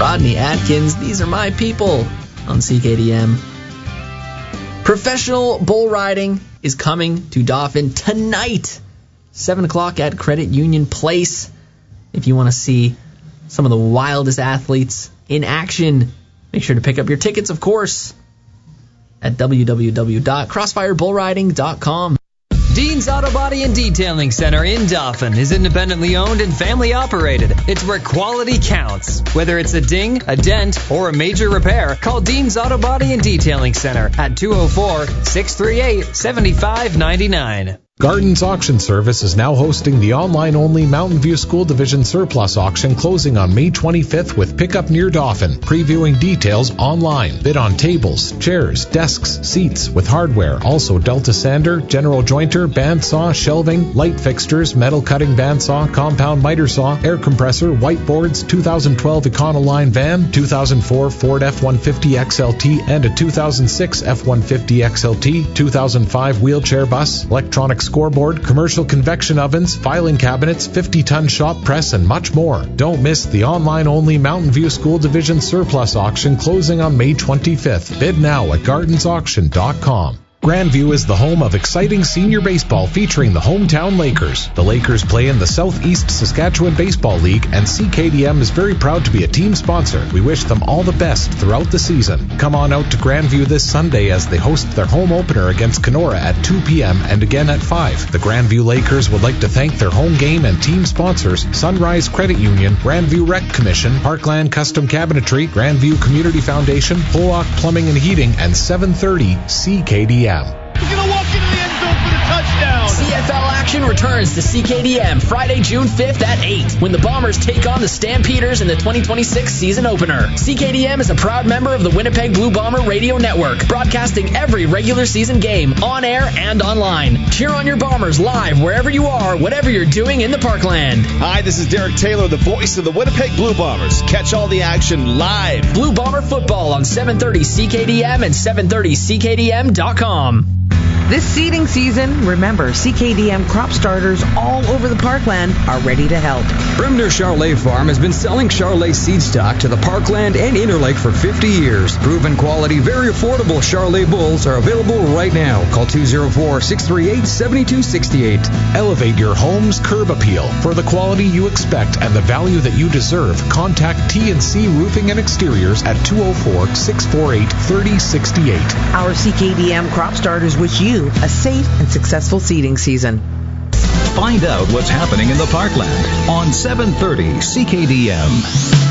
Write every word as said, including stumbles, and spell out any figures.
Rodney Atkins, These Are My People on C K D M. Professional bull riding is coming to Dauphin tonight, seven o'clock at Credit Union Place. If you want to see some of the wildest athletes in action, make sure to pick up your tickets, of course, at w w w dot crossfire bull riding dot com. Dean's Auto Body and Detailing Center in Dauphin is independently owned and family operated. It's where quality counts. Whether it's a ding, a dent, or a major repair, call Dean's Auto Body and Detailing Center at two oh four, six three eight, seven five nine nine. Gardens Auction Service is now hosting the online-only Mountain View School Division Surplus Auction closing on May twenty-fifth with pickup near Dauphin. Previewing details online. Bid on tables, chairs, desks, seats with hardware. Also Delta sander, general jointer, bandsaw, shelving, light fixtures, metal cutting bandsaw, compound miter saw, air compressor, whiteboards, two thousand twelve Econoline van, two thousand four Ford F one fifty X L T and a two thousand six F one fifty X L T, two thousand five wheelchair bus, electronic scoreboard, commercial convection ovens, filing cabinets, fifty-ton shop press, and much more. Don't miss the online-only Mountain View School Division Surplus Auction closing on May twenty-fifth. Bid now at gardens auction dot com. Grandview is the home of exciting senior baseball featuring the hometown Lakers. The Lakers play in the Southeast Saskatchewan Baseball League, and C K D M is very proud to be a team sponsor. We wish them all the best throughout the season. Come on out to Grandview this Sunday as they host their home opener against Kenora at two p.m. and again at five. The Grandview Lakers would like to thank their home game and team sponsors, Sunrise Credit Union, Grandview Rec Commission, Parkland Custom Cabinetry, Grandview Community Foundation, Pollock Plumbing and Heating, and seven thirty C K D M. He's going to walk into the end zone for the touchdown. C F L action returns to C K D M Friday, June fifth at eight when the Bombers take on the Stampeders in the twenty twenty-six season opener. C K D M is a proud member of the Winnipeg Blue Bomber Radio Network, broadcasting every regular season game on air and online. Cheer on your Bombers live wherever you are, whatever you're doing in the Parkland. Hi, this is Derek Taylor, the voice of the Winnipeg Blue Bombers. Catch all the action live. Blue Bomber football on seven thirty C K D M and seven thirty C K D M dot com. This seeding season, remember, C K D M crop starters all over the Parkland are ready to help. Bremner Charlet Farm has been selling Charlet seed stock to the Parkland and Interlake for fifty years. Proven quality, very affordable Charlet bulls are available right now. Call two oh four, six three eight, seven two six eight. Elevate your home's curb appeal. For the quality you expect and the value that you deserve, contact T and C Roofing and Exteriors at two oh four, six four eight, three oh six eight. Our C K D M crop starters wish you a safe and successful seeding season. Find out what's happening in the Parkland on seven thirty C K D M.